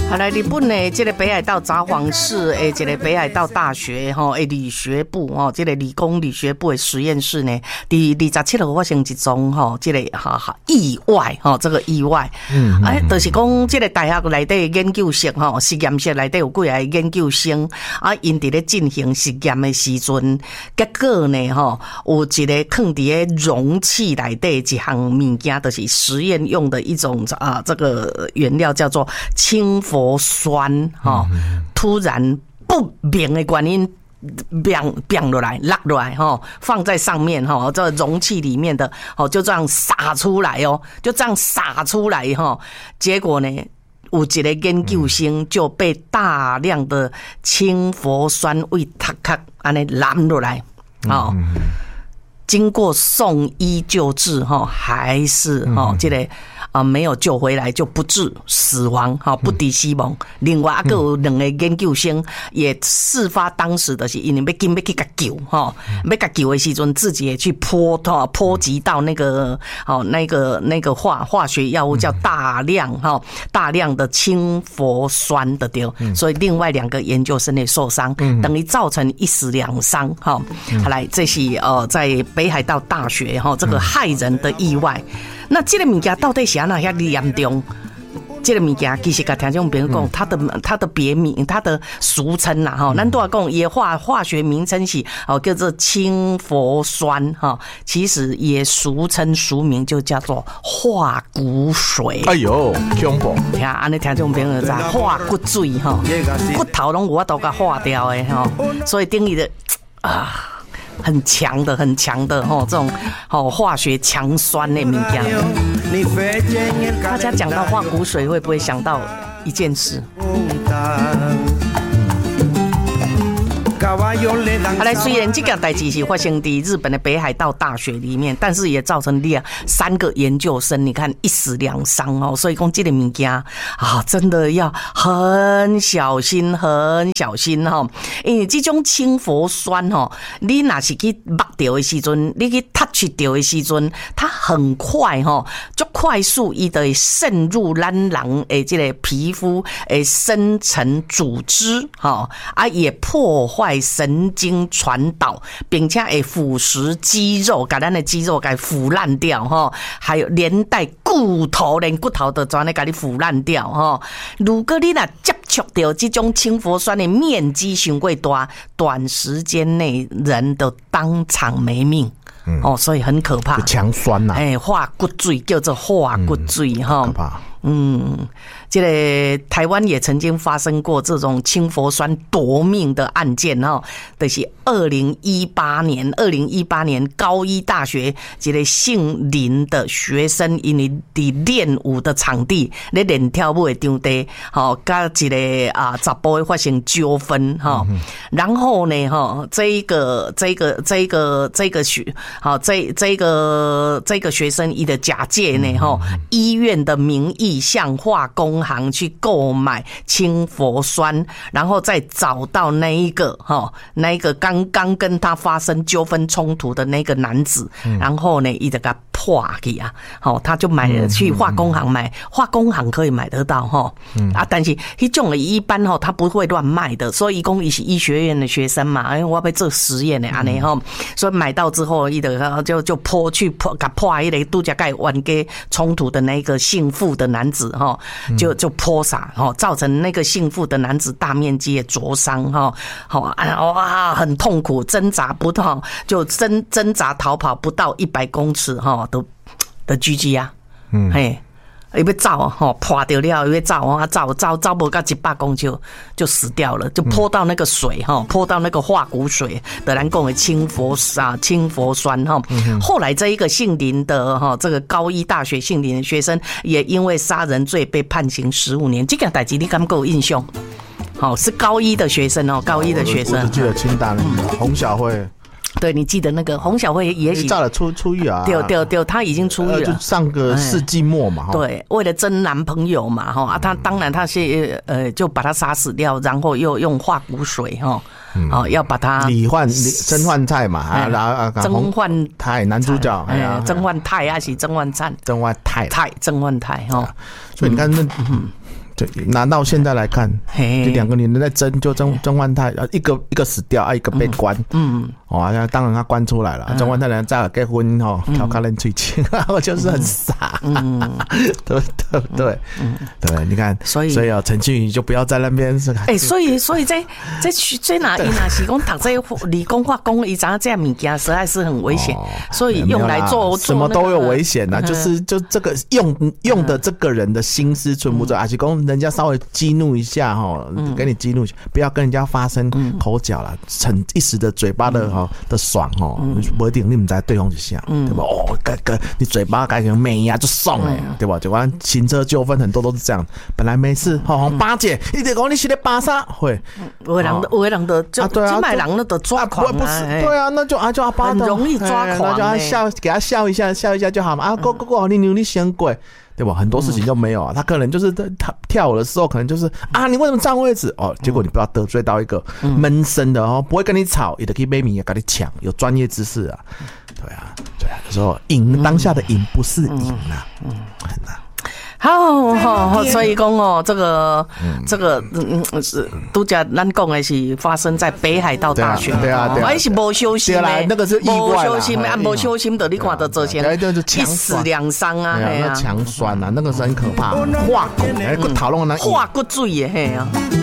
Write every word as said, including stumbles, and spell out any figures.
好来，日本的这个北海道札幌市诶，这个北海道大学吼诶理学部吼，这个理工理学部的实验室呢，第二十七号发生一宗吼，这个哈哈意外吼，这个意外，嗯，哎，就是讲这个大学内底研究室吼，实验室内底有几个研究生啊，因伫咧进行实验的时阵，结果呢吼，有一个放伫咧容器内底一项物件，就是实验用的一种啊，这个原料叫做氢氟酸哈，突然不明的原因变变落来，落落来哈，放在上面哈，这容器里面的哦，就这样洒出来哦，就这样洒出来哈，结果呢，有一个研究生就被大量的氢氟酸胃塔卡安尼拦落来，哦。经过送医救治哈，还是哈这个啊没有救回来，就不治死亡哈，不敌死亡。另外还有两个研究生也事发当时的是因为要紧要去甲救哈，要甲救的时阵自己也去泼哈泼及到那个哦那个那个化化学药物叫大量哈大量的氢氟酸的丢，所以另外两个研究生也受伤，等于造成一死两伤哈。好来，这是呃在北海道大学哈，这个害人的意外，那这个物件到底是安那遐严重？这个物件其实甲听众朋友讲，它的它的别名，它的俗称啦哈，咱都要讲也化化学名称是哦叫做氢氟酸哈，其实也俗称俗名就叫做化骨水。 哎呦，恐怖！ 听安尼听众朋友知化骨水哈，骨头拢有法度甲化掉的哈，所以等于的啊。很强的，很强的哈，这种哦化学强酸的物件。大家讲到化骨水，会不会想到一件事？好来，虽然这个代志是发生在日本的北海道大学里面，但是也造成两三个研究生，你看一死两伤哦。所以讲这个物件啊，真的要很小心，很小心哈。因为这种氢氟酸哈，你若是去摸到的时阵，你去 touch 到的时阵，它很快哈，就快速伊的渗入咱人的这个皮肤的深层组织哈，啊也破坏神经传导，并且会腐蚀肌肉，把咱的肌肉给腐烂掉哈，还有连带骨头，连骨头都全咧给你腐烂掉哈。如果你若接触到这种氢氟酸的面积太过大，短时间内人都当场没命。嗯、哦，所以很可怕。 强酸呐、啊， 哎，化骨水叫做化骨水哈、嗯， 可怕。 嗯，这个台湾也曾经发生过这种氢氟酸夺命的案件哈，就是二零一八年，二零一八年高医大学这个姓林的学生，因为伫练舞的场地咧练跳舞的场地，好，甲一个啊查甫发生纠纷哈，然后呢哈，这一个这一个这一个这个学好这这个这个学生伊的假借呢哈，医院的名义向化工行去购买氢氟酸，然后再找到那一个哈，那一个刚刚跟他发生纠纷冲突的那个男子，嗯、然后呢，伊就给他破去啊，好，他就买了去化工行买，化工行可以买得到哈，嗯、啊，但是这种的一般哈，他不会乱卖的，所以讲伊是医学院的学生嘛，哎，我要做实验的安尼哈，所以买到之后，伊就就就破去破，给破一个度假盖冤家冲突的那个姓傅的男子哈，就就泼洒哈，造成那个姓傅的男子大面积的灼伤哈，好啊哇，很痛苦，挣扎不到，就挣挣扎逃跑不到一百公尺哈，都的 G G 啊，嗯，嘿。伊要走吼，破掉了，伊要走啊，走走走不到一百公尺就死掉了，就泼到那个水哈，泼到那个化骨水的咱讲的氢氟啊，氢氟酸哈。后来这一个姓林的哈，这个高医大学姓林的学生，也因为杀人罪被判刑十五年。这个代志你敢有印象？好，是高医的学生哦，高医的学生。 我只记得清大那个洪小慧。 对，你记得那个洪小慧也许炸了出出狱啊？ 对对对，他已经出狱了， 就上个世纪末嘛。 对，为了争男朋友嘛，哈啊，他当然他是呃，就把他杀死掉，然后又用化骨水哈，哦，要把他李焕甄焕泰嘛，啊，然后甄焕泰男主角， 哎，甄焕泰还是甄焕灿？ 甄焕泰， 泰甄焕泰哈。 所以你看那。 对，拿到现在来看，这两个女人在争，就甄甄嬛太，一个一个死掉，啊，一个被关，嗯，哦，当然他关出来了，甄嬛太人再结婚哈，调侃人最亲，我就是很傻，嗯，对对对，嗯，对，你看，所以所以啊，陈庆瑜就不要在那边是， 哎，所以所以在在在哪伊哪是讲读这理工化工，伊知这物件实在是很危险，所以用来做什么都有危险呐，就是就这个用用的这个人的心思存不住，而且讲。人家稍微激怒一下哈，给你激怒，不要跟人家发生口角啦，逞一时的嘴巴的哈的爽哈，不一定你们在对方一下，对吧？哦，个个你嘴巴改成美呀就爽哎，对吧？就关行车纠纷很多都是这样，本来没事，哈，八姐，你得讲你是在巴萨会， 有的人的有的人的就金麦人的抓狂啊， 对啊，那就啊就阿巴很容易抓狂， 那就笑给他笑一下，笑一下就好嘛，啊，哥哥哥，你牛你嫌贵。对吧？很多事情都没有啊，他可能就是他跳舞的时候，可能就是啊，你为什么占位置？哦，结果你不要得罪到一个闷声的哦，不会跟你吵，也得可以被米也跟你抢，有专业知识啊，对啊，对啊，有时候赢当下的赢不是赢啊，嗯，很难。 好好，所以讲哦，这个、嗯、这个嗯是都讲咱讲的是发生在北海道大学， 对啊，对啊， 还是无小心的， 那个是意外啦， 无小心的，啊，无小心的，你看到造成一死两伤啊， 那强酸啊，那个是很可怕，化骨，哎，讨论那化骨水的，嘿啊。